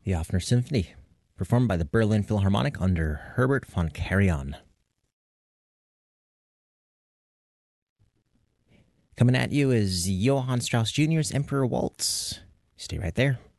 The Offner Symphony, performed by the Berlin Philharmonic under Herbert von Karajan. Coming at you is Johann Strauss Jr.'s Emperor Waltz. Stay right there.